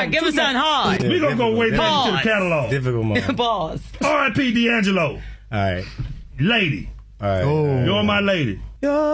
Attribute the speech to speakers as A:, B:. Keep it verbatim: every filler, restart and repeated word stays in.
A: hard. Give us something hard.
B: Yeah, we gonna go way back into the catalog.
A: Difficult moment.
B: Pause. R I P D'Angelo.
A: All right.
B: Lady.
A: All right. Oh.
B: You're my lady.
A: You're